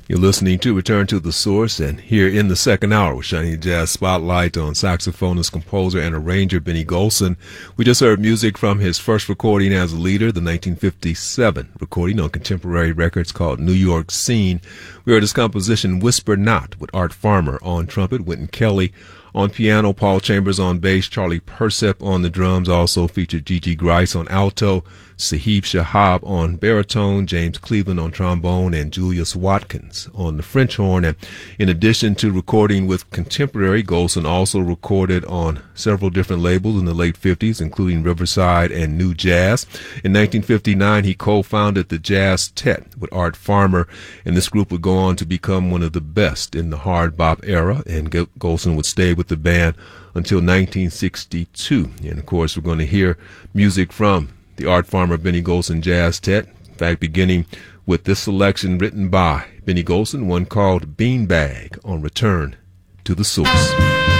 You're listening to Return to the Source, and here in the second hour, we're shining a jazz spotlight on saxophonist, composer, and arranger Benny Golson. We just heard music from his first recording as a leader, the 1957 recording on Contemporary Records called New York Scene. We heard his composition Whisper Not with Art Farmer on trumpet, Wynton Kelly on piano, Paul Chambers on bass, Charlie Persep on the drums, also featured Gigi Grice on alto, Sahib Shahab on baritone, James Cleveland on trombone, and Julius Watkins on the French horn. And in addition to recording with Contemporary, Golson also recorded on several different labels in the late 50s, including Riverside and New Jazz. In 1959, he co-founded the Jazz Tet with Art Farmer, and this group would go on to become one of the best in the hard bop era, and Golson would stay with the band until 1962. And of course, we're going to hear music from the Art Farmer Benny Golson Jazz Tet. In fact, beginning with this selection written by Benny Golson, one called Beanbag on Return to the Source.